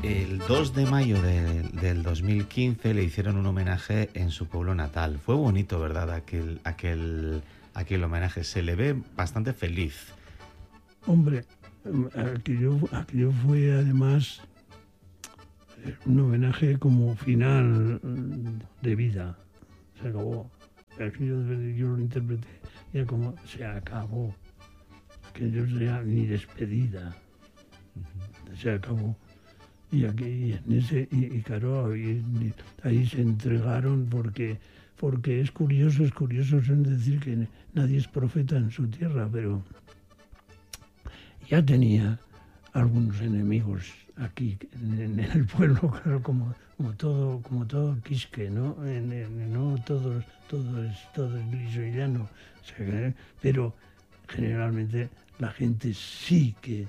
El 2 de mayo del 2015 le hicieron un homenaje en su pueblo natal. Fue bonito, ¿verdad? Aquel homenaje. Se le ve bastante feliz. Hombre, aquello fue además un homenaje como final de vida. Se acabó. Aquello yo lo interpreté ya como se acabó. Que yo sea ni despedida. Se acabó. Y aquí en ese y claro, ahí se entregaron porque es curioso es decir que nadie es profeta en su tierra, pero ya tenía algunos enemigos aquí en el pueblo, claro, como todo Quisque, ¿no? No todo es gris y llano, o sea, pero generalmente la gente sí que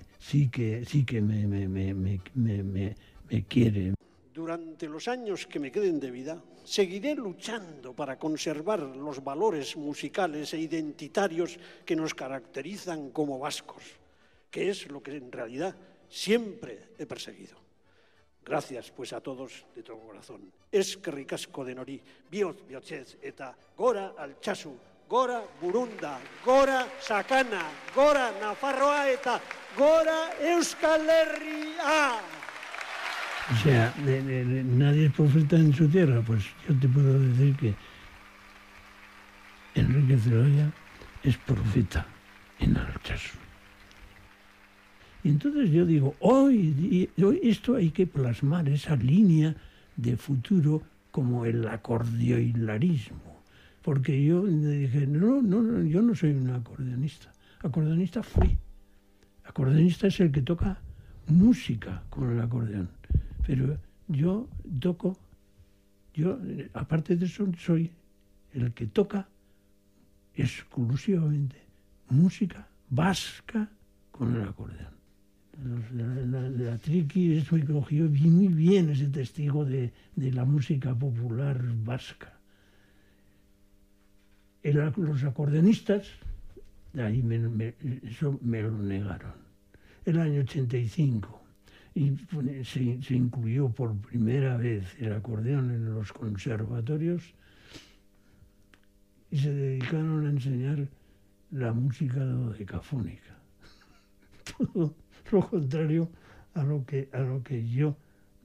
me quiere. Durante los años que me queden de vida, seguiré luchando para conservar los valores musicales e identitarios que nos caracterizan como vascos, que es lo que en realidad siempre he perseguido. Gracias, pues, a todos de todo corazón. Eskerrik asko denori, bihotz bihotzez eta gora altsasu, gora Burunda, gora Sakana, gora Nafarroa eta gora Euskal Herria. O sea, nadie es profeta en su tierra, pues yo te puedo decir que Enrique Celaya es profeta en Altsasu. Y entonces yo digo, hoy esto hay que plasmar esa línea de futuro como el acordeoilarismo. Porque yo dije, no, yo no soy un acordeonista. Acordeonista fui. Acordeonista es el que toca música con el acordeón. Pero yo aparte de eso, soy el que toca exclusivamente música vasca con el acordeón. La Triqui me cogió muy bien ese testigo de la música popular vasca. Los acordeonistas, de ahí eso me lo negaron. El año 85. Y se incluyó por primera vez el acordeón en los conservatorios y se dedicaron a enseñar la música dodecafónica. Todo lo contrario a lo que yo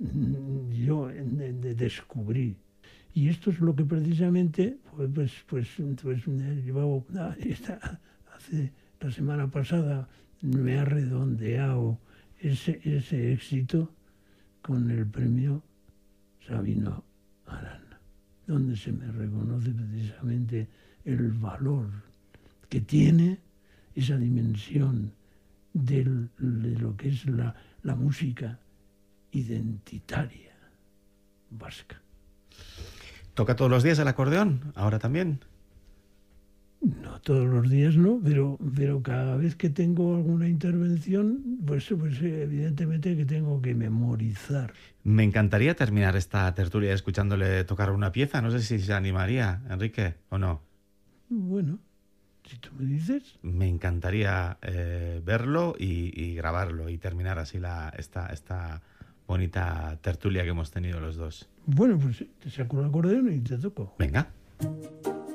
descubrí. Y esto es lo que precisamente llevaba hace la semana pasada me ha redondeado ese éxito con el premio Sabino Arana, donde se me reconoce precisamente el valor que tiene esa dimensión de lo que es la música identitaria vasca. ¿Toca todos los días el acordeón? ¿Ahora también? No todos los días, no, pero cada vez que tengo alguna intervención, pues evidentemente que tengo que memorizar. Me encantaría terminar esta tertulia escuchándole tocar una pieza. No sé si se animaría, Enrique, o no. Bueno, si tú me dices. Me encantaría verlo y grabarlo y terminar así esta bonita tertulia que hemos tenido los dos. Bueno, pues te saco el acordeón y te toco. Venga.